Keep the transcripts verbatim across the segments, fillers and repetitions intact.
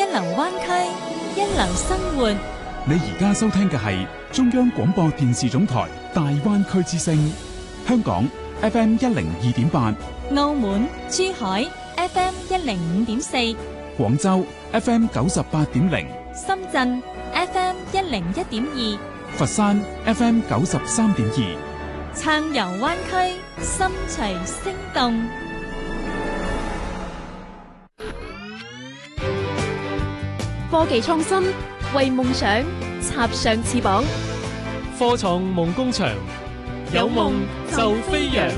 流灣區，一流生活。 你而家收聽嘅係中央廣播電視總台大灣區之聲，香港 F M 一零二點八， 澳門、珠海 F M 一零五點四， 廣州 F M 九十八點零， 深圳 F M 一零一點二， 佛山 F M 九十三點二。 暢遊灣區，心隨聲動。 科技創新，為夢想插上翅膀。 科創夢工場，有夢就飛揚。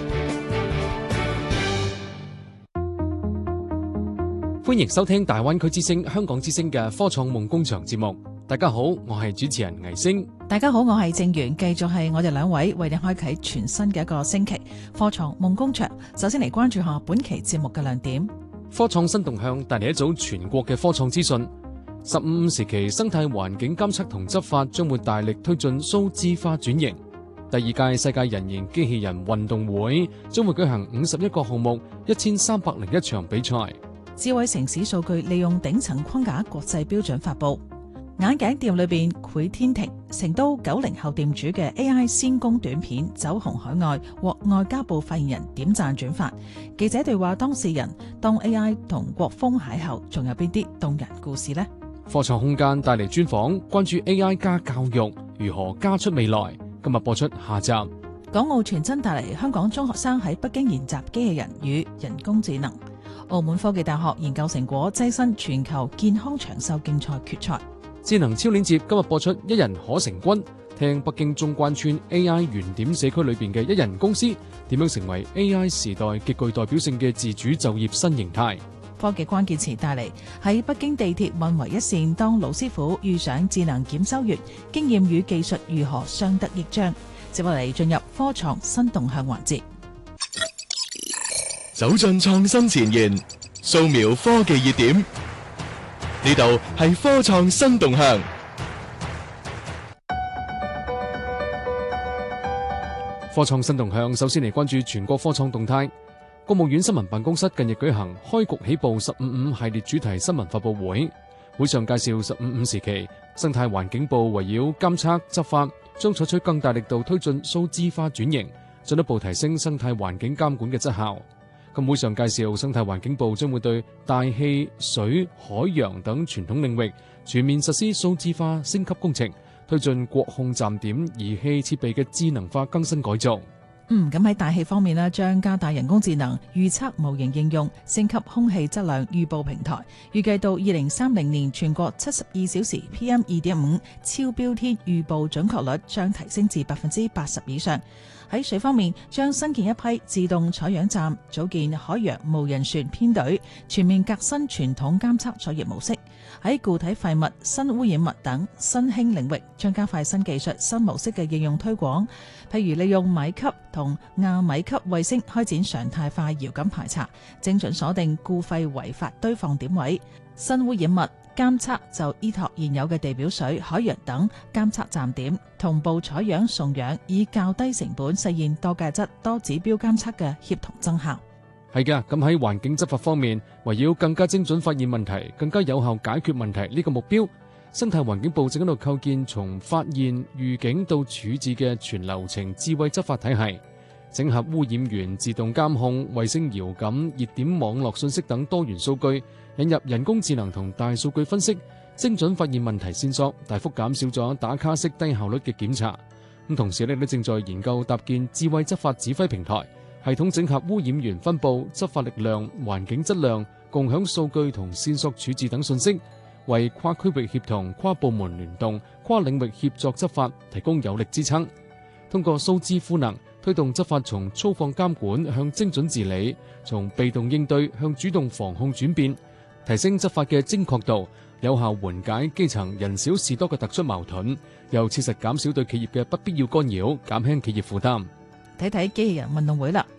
歡迎收聽大灣區之聲、香港之聲嘅科創夢工場節目。大家好，我係主持人倪星。 大家好，我係正源，繼續係我哋兩位為你開啟全新嘅一個星期科創夢工場。首先嚟關注下本期節目嘅亮點。 科創新動向帶嚟一組全國嘅科創資訊。十五五時期生態環境監測同執法將會大力推進數字化轉型。第二屆世界人形機器人運動會將會舉行五十一個項目，一千三百零一場比賽。 智慧城市數據利用頂層框架國際標準發布。眼鏡店裏邊繪天庭，成都九零後店主嘅 A I 先攻短片走紅海外，獲外交部發言人點讚轉發。記者對話當事人，當 A I 同國風邂逅，仲有邊啲動人故事呢？ 科創空間帶嚟專訪，關注 A I 加教育如何加出未來。今日播出下集。 港澳傳真帶嚟香港中學生喺北京研習機器人與人工智能。澳門科技大學研究成果躋身全球健康長壽競賽決賽。 智能超鏈接今日播出一人可成軍，聽北京中關村 A I 原點社區裏邊嘅一人公司點樣成為 A I 時代極具代表性嘅自主就業新形態。 科技關鍵詞帶嚟喺北京地鐵運維一線，當老師傅遇上智能檢修員，經驗與技術如何相得益彰？接落嚟進入科創新動向環節， 走進創新前沿，掃描科技熱點。呢度係科創新動向。 科創新動向，首先嚟關注全國科創動態。國務院新聞辦公室近日舉行開局起步十五五系列主題新聞發佈會，會上介紹十五五時期生態環境部圍繞監測執法，將採取更大力度推進數字化轉型，進一步提升生態環境監管嘅質效。咁會上介紹生態環境部將會對大氣、水、海洋等傳統領域全面實施數字化升級工程，推進國控站點儀器設備嘅智能化更新改造。 嗯，咁喺大氣方面呢，將加大人工智能預測模型應用，升級空氣質量預報平台。預計到二零三零年，全國七十二小時 P M 二點五超標天預報準確率將提升至百分之八十以上。喺水方面，將新建一批自動採樣站，組建海洋無人船編隊，全面革新傳統監測作業模式。喺固體廢物、新污染物等新興領域，將加快新技術、新模式嘅應用推廣。譬如利用米級同亞米級衛星開展常態化遙感排查，精準鎖定固廢違法堆放點位。新污染物監測就依託現有嘅地表水、海洋等監測站點，同步採樣送樣，以較低成本實現多介質、多指標監測嘅協同增效。 係嘅，咁喺環境執法方面，圍繞更加精準發現問題、更加有效解決問題呢個目標，生態環境部正喺度構建從發現、預警到處置嘅全流程智慧執法體系，整合污染源自動監控、衛星遙感、熱點網絡信息等多元數據，引入人工智能同大數據分析，精準發現問題線索，大幅減少咗打卡式低效率嘅檢查。咁同時咧，都正在研究搭建智慧執法指揮平台，系統整合污染源分布、執法力量、環境質量、共享數據同線索處置等信息，為跨區域協同、跨部門聯動、跨領域協作執法提供有力支撐。通過數字賦能，推動執法從粗放監管向精準治理，從被動應對向主動防控轉變，提升執法嘅精確度，有效緩解基層人少事多嘅突出矛盾，又切實減少對企業嘅不必要干擾，減輕企業負擔。 睇睇機器人運動會啦，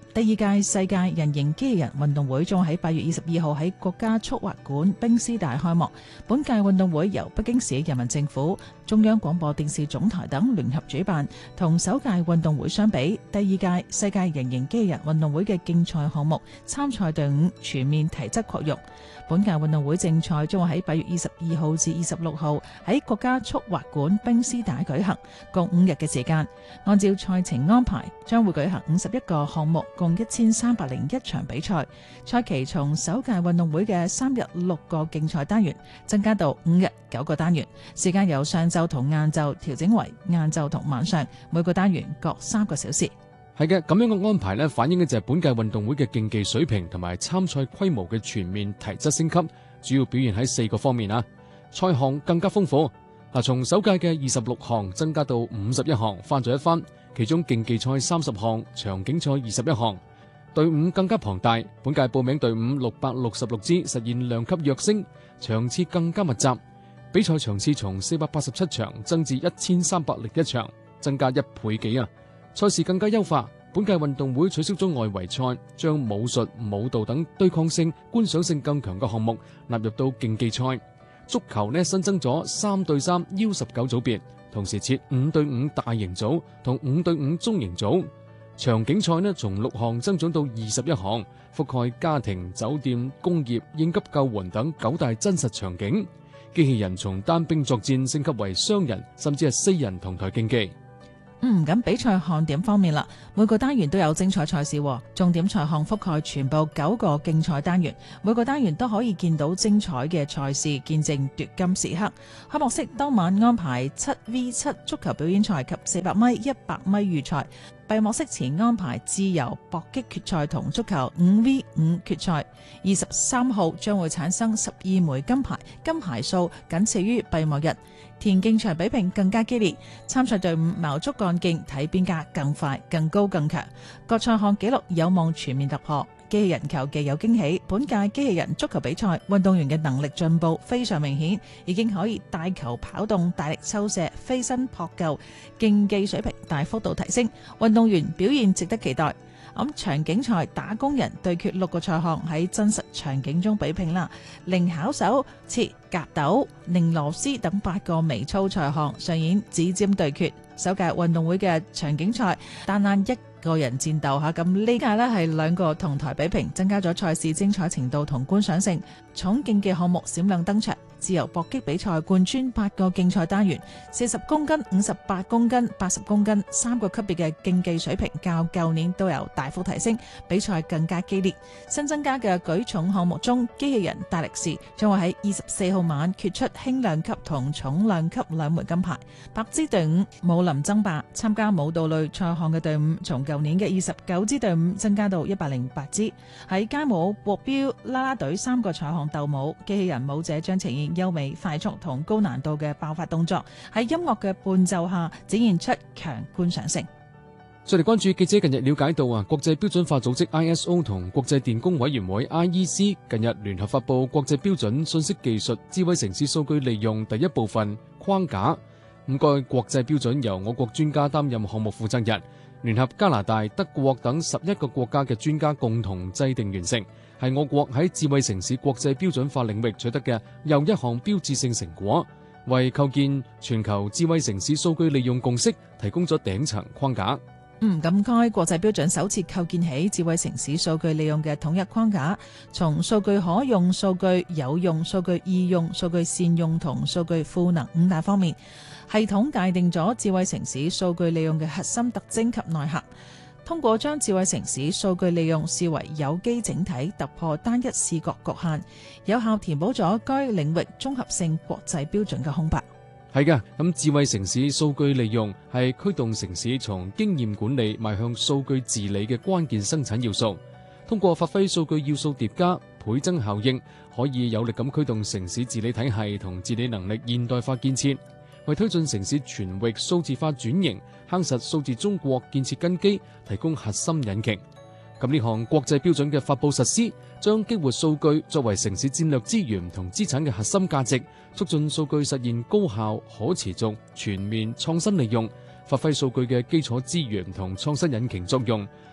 第二屆世界人形機器人運動會將喺八月二十二號喺國家速滑館冰絲帶開幕。本屆運動會由北京市人民政府、中央廣播電視總台等聯合主辦。同首屆運動會相比，第二屆世界人形機器人運動會嘅競賽項目參賽隊伍全面提質擴容。本屆運動會正賽將會喺八月二十二號至二十六號喺國家速滑館冰絲帶舉行，共五日嘅時間。按照賽程安排，將會舉行五十一個項目，共一千三百零一場比賽。賽期從首屆運動會嘅三日六個競賽單元，增加到五日九個單元，時間由上晝同晏晝調整為晏晝同晚上，每個單元各三個小時。 係嘅，咁樣嘅安排呢，反映嘅就係本屆運動會嘅競技水平同埋參賽規模嘅全面提質升級，主要表現喺四個方面啊。賽項更加豐富，嗱，從首屆嘅二十六項增加到五十一項，翻咗一番。其中競技賽三十項，場景賽二十一項，隊伍更加龐大。本屆報名隊伍六百六十六支，實現量級躍升，場次更加密集。比賽場次從四百八十七場增至一千三百零一場，增加一倍幾啊！賽事更加優化，本屆運動會取消咗外圍賽，將武術、舞蹈等對抗性、觀賞性更強嘅項目納入到競技賽。足球呢，新增咗三對三 U 十九組別，同時設五對五大型組同五對五中型組。場景賽呢，從六項增長到二十一項，覆蓋家庭、酒店、工業、應急救援等九大真實場景。機器人從單兵作戰升級為雙人甚至係四人同台競技。 嗯，咁比賽看點方面啦，每個單元都有精彩賽事，重點賽項覆蓋全部九個競賽單元，每個單元都可以見到精彩嘅賽事，見證奪金時刻。開幕式當晚安排七 V 七 足球表演賽及四百米、一百米預賽。閉幕式前安排自由搏擊決賽同足球五 V 五決賽。二十三號將會產生十二枚金牌，金牌數僅次於閉幕日。田徑場比拼更加激烈，參賽隊伍矛足幹勁，睇邊家更快、更高、更強。各賽項紀錄有望全面突破。機器人球技有驚喜，本屆機器人足球比賽運動員嘅能力進步非常明顯，已經可以帶球跑動、大力抽射、飛身撲救，競技水平大幅度提升，運動員表現值得期待。咁場景賽打工人對決六個賽項喺真實場景中比拼啦，零巧手、切、夾斗、擰螺絲等八個微操賽項上演指尖對決。首屆運動會嘅場景賽單單一個人戰鬥吓，咁呢屆呢係兩個同台比拼，增加咗賽事精彩程度同觀賞性。重競技項目閃亮登場，自由搏擊比賽貫穿八個競賽單元，四十公斤、五十八公斤、八十公斤三個級別嘅競技水平較舊年都有大幅提升，比賽更加激烈。新增加嘅舉重項目中，機器人大力士將會喺二十四號晚決出輕量級同重量級兩枚金牌。百支隊伍武林爭霸，參加舞蹈類賽項嘅隊伍從舊年嘅二十九支隊伍增加到一百零八支。喺街舞、國標、啦啦隊三個賽項鬥舞，機器人舞者將呈現優美、快速同高難度嘅爆發動作，喺音樂嘅伴奏下展現出強觀賞性。 再嚟關注記者近日了解到啊，國際標準化組織 I S O 同國際電工委員會 I E C 近日聯合發布國際標準信息技術智慧城市數據利用第一部分框架。咁該國際標準由我國專家擔任項目負責人，聯合加拿大、德國等十一個國家嘅專家共同制定完成，係我國喺智慧城市國際標準化領域取得嘅又一項標誌性成果，為構建全球智慧城市數據利用共識提供咗頂層框架。 嗯，咁該國際標準首次構建起智慧城市數據利用嘅統一框架，從數據可用、數據有用、數據易用、數據善用同數據賦能五大方面，系統界定咗智慧城市數據利用嘅核心特徵及內涵。通過將智慧城市數據利用視為有機整體，突破單一視覺局限，有效填補咗該領域綜合性國際標準嘅空白。 係嘅，咁智慧城市數據利用係驅動城市從經驗管理邁向數據治理嘅關鍵生產要素。通過發揮數據要素疊加倍增效應，可以有力咁驅動城市治理體系同治理能力現代化建設，為推進城市全域數字化轉型夯實數字中國建設根基提供核心引擎。咁呢項國際標準嘅發佈實施，將激活數據作為城市戰略資源同資產嘅核心價值，促進數據實現高效、可持續、全面創新利用，發揮數據嘅基礎資源同創新引擎作用，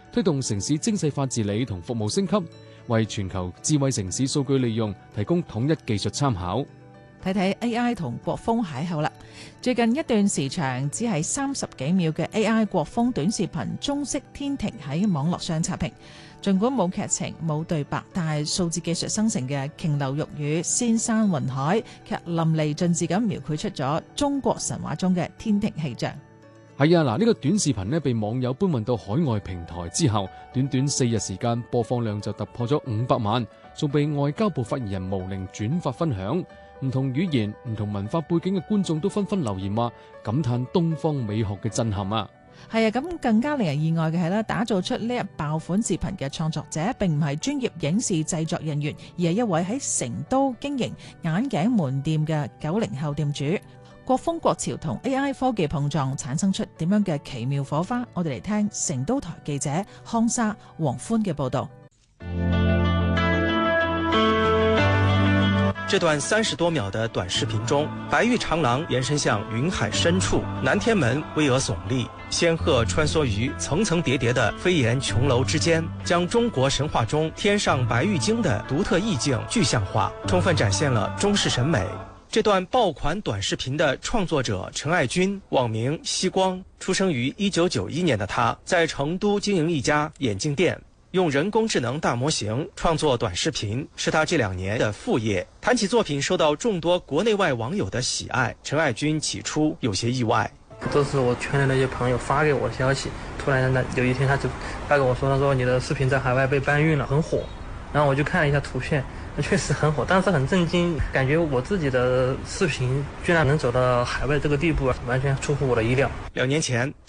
推動城市精細化治理同服務升級，為全球智慧城市數據利用提供統一技術參考。 睇睇 A I 同國風邂逅啦。最近一段時長只係三十幾秒嘅 A I 國風短視頻中式天庭喺網絡上刷屏。儘管冇劇情冇對白，但係數字技術生成嘅瓊樓玉宇、仙山雲海，卻淋漓盡致咁描繪出咗中國神話中嘅天庭氣象。 係啊，嗱，呢個短視頻呢被網友搬運到海外平台之後，短短四日時間播放量就突破咗五百萬，仲被外交部發言人毛寧轉發分享。唔同語言、唔同文化背景嘅觀眾都紛紛留言話，感嘆東方美學嘅震撼啊！ 係啊，咁更加令人意外嘅係咧，打造出呢一爆款視頻嘅創作者並唔係專業影視製作人員，而係一位喺成都經營眼鏡門店嘅九零後店主。國風國潮同 A I 科技碰撞，產生出點樣嘅奇妙火花？我哋嚟聽成都台記者康沙、黃歡嘅報道。 這段三十多秒的短視頻中，白玉長廊延伸向雲海深處，南天門巍峨聳立，仙鶴穿梭於層層疊疊的飛檐瓊樓之間，將中國神話中天上白玉京的獨特意境具象化，充分展現了中式審美。這段爆款短視頻的創作者陳愛軍，網名西光，出生於一九九一年的他，在成都經營一家眼鏡店。用人工智能大模型創作短視頻是他這兩年的副業。談起作品受到眾多國內外網友的喜愛，陳愛軍起初有些意外。 都是我圈內那些朋友發給我消息，突然呢有一天他就發給我說，他說你的視頻在海外被搬運了，很火。然後我就看了一下圖片，確實很火，但是很震驚，感覺我自己的視頻居然能走到海外這個地步，完全出乎我的意料。 兩年前。